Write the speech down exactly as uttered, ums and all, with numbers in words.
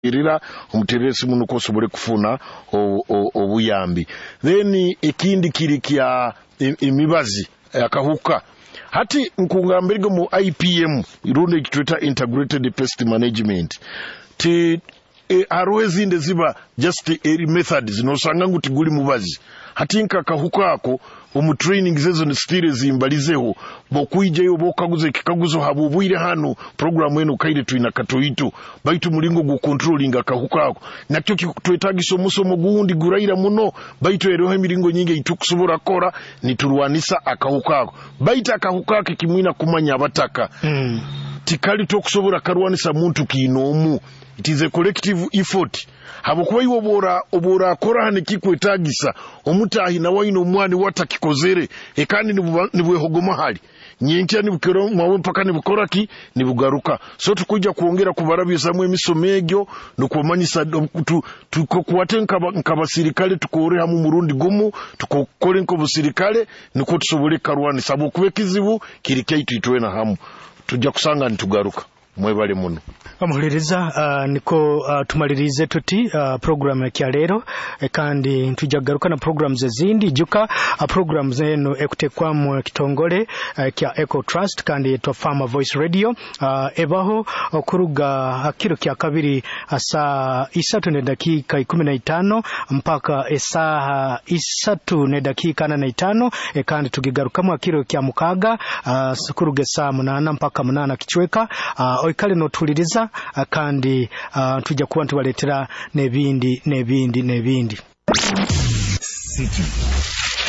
irira umuteresi muno ko sobole kufuna obuyambi. Then ekindi kiri kya emibazi akahuka hati nkungambirige mu I P M irundi kitweta integrated pest management ti e, arwezi inde ziba just eri methods no sanga nguti guli mubazi hati nkakahuka ako omu training zezo ni stile zimbalizeho bokuije yo bokaguze kikaguzo habubwire hano program eno kaide tuina katoito baitu mulingo gu controlling akahuka ako nakyo kitwetagiso musomo gundi guraira muno baitu erohe miringo nyinge itukusobora kora niturwanisa akahuka ako baita akahuka ako kimwina kumanya abataka mm. tikali tokusobora karwanisa muntu kinomu. It is a collective effort. Habokuba iwo bora obora akora hane kikwetagisa omutahi na waino mwani wata kikozere ekandi nibwe hogoma hali nyenkya nibukero mwawe mpaka nibukoraki nibugaruka so tukuja kuongera kubarabi samwe misomegyo nokumanyisa tuko kuwatenka nkabasirikale tukore hamu murundi gumu tukokore nko busirikale niko tusobole karwani sabo kubekizibu kirikaitu itwena hamu tujja kusanga nitugaruka mwebale muno. Amuhuliriza uh, niko uh, tumalirize tuti uh, program ya lero e kandi ntujagaruka na programs ezindi juka uh, programs eno ekutekwa mu kitongole uh, kya Eco Trust kandi to Farmer Voice Radio uh, ebaho okuruga uh, kiro kya kabiri asa isatu ne dakika ikumi na itano mpaka esaha isatu ne dakika na itano e kandi tugigaruka mu kiro kya mukaga uh, kuruga saa munana mpaka munana kichweka uh, oikale no tuliriza kandi uh, tujja kuba ntubaletera nebindi nebindi nebindi. City